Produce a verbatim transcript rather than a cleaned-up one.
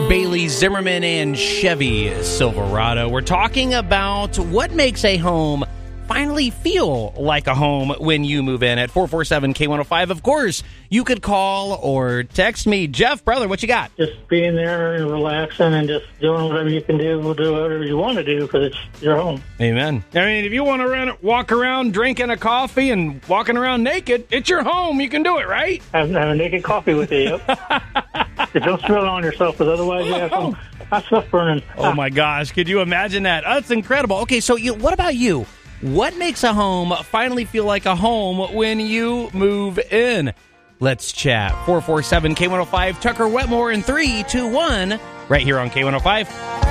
Bailey Zimmerman and Chevy Silverado. We're talking about what makes a home finally feel like a home when you move in at four four seven K one oh five. Of course, you could call or text me. Jeff, brother, what you got? Just being there and relaxing and just doing whatever you can do. We'll do whatever you want to do because it's your home. Amen. I mean, if you want to run, walk around drinking a coffee and walking around naked, it's your home. You can do it, right? Have, have a naked coffee with you. Yep. Don't spill it on yourself because otherwise you have some hot stuff burning. Oh, my gosh. Could you imagine that? Oh, that's incredible. Okay, so you, what about you? What makes a home finally feel like a home when you move in? Let's chat. four four seven K one oh five, Tucker Wetmore in three, two, one, right here on K one oh five.